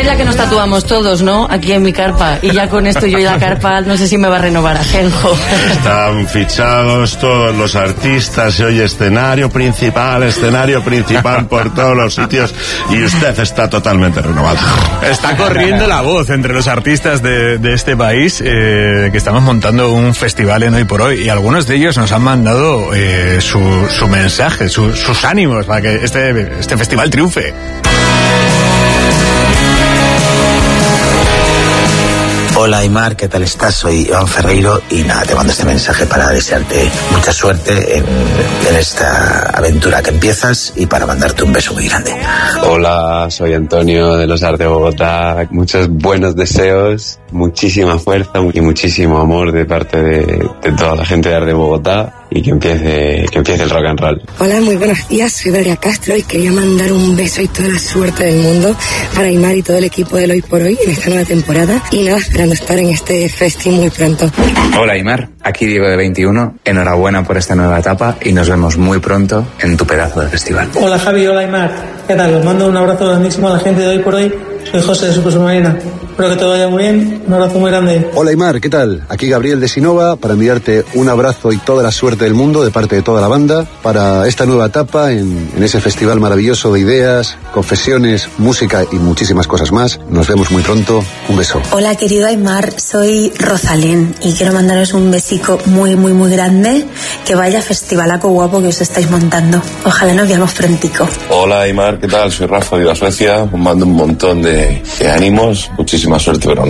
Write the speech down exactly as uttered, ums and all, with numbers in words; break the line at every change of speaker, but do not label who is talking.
es la que nos tatuamos todos, ¿no? Aquí en mi carpa. Y ya con esto yo y la carpa, no sé si me va a renovar Ajenjo.
Están fichados todos los artistas y hoy escenario principal, escenario principal por todos los sitios y usted está totalmente renovado.
Está corriendo la voz entre los artistas de, de este país eh, que estamos montando un festival en Hoy por Hoy y algunos de ellos nos han mandado eh, su, su mensaje, su, sus ánimos para que este, este festival triunfe.
Hola Aimar, ¿qué tal estás? Soy Iván Ferreiro y nada, te mando este mensaje para desearte mucha suerte en, en esta aventura que empiezas y para mandarte un beso muy grande.
Hola, soy Antonio de los Art de Bogotá. Muchos buenos deseos, muchísima fuerza y muchísimo amor de parte de, de toda la gente de Art de Bogotá y que empiece, que empiece el rock and roll.
Hola, muy buenos días, soy Valeria Castro y quería mandar un beso y toda la suerte del mundo para Aimar y todo el equipo del Hoy por Hoy en esta nueva temporada y nada, esperando estar en este festival muy pronto.
Hola Aimar, aquí Diego de veintiuno, enhorabuena por esta nueva etapa y nos vemos muy pronto en tu pedazo de festival.
Hola Javi, hola Aimar, ¿qué tal? Os mando un abrazo grandísimo a la gente de Hoy por Hoy. Soy José de Supersubmarina. Espero que todo vaya muy bien. Un abrazo muy grande.
Hola Aimar, ¿qué tal? Aquí Gabriel de Sinova para enviarte un abrazo y toda la suerte del mundo de parte de toda la banda para esta nueva etapa en, en ese festival maravilloso de ideas, confesiones, música y muchísimas cosas más. Nos vemos muy pronto. Un beso.
Hola querido Aimar, soy Rosalén y quiero mandaros un besico muy muy muy grande. Que vaya festivalaco guapo que os estáis montando. Ojalá nos veamos prontico.
Hola Aimar, ¿qué tal? Soy Rafa de Suecia. Os mando un montón de, de ánimos, muchísima suerte, pero